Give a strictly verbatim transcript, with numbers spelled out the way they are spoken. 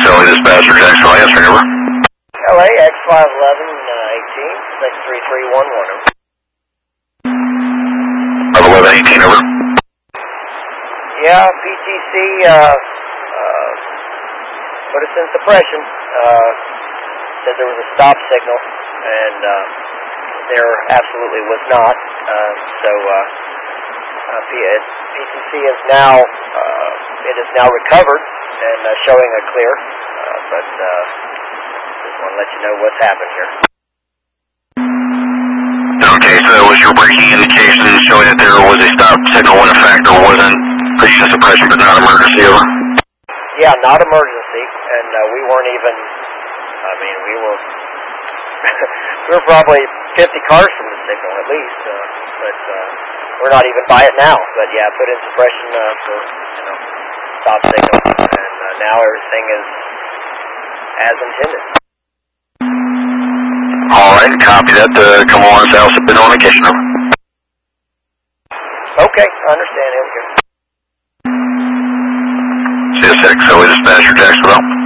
L A dispatcher, Jacksonville, answering over. L A X five eleven eighteen, six three three one one. five eleven eighteen, over. Yeah, P T C uh, uh, put us in suppression. Uh, said there was a stop signal, and uh, there absolutely was not. Uh, so uh, uh, P T C is now uh, it is now recovered and uh, showing a clear. Uh, but uh, just want to let you know what's happened here. Okay, so was your braking indication showing that there was a stop signal when in fact there wasn't? Pushing a suppression but not emergency, over? Yeah, not emergency, and uh, we weren't even, I mean, we were, we were probably fifty cars from the signal at least, uh, but uh, we're not even by it now. But yeah, put in suppression uh, for, you know, stop signal, and uh, now everything is as intended. All right, copy that. Uh, come on, South, been on occasion, over. Okay, I understand. Here we go. C S X L A dispatcher, Jacksonville.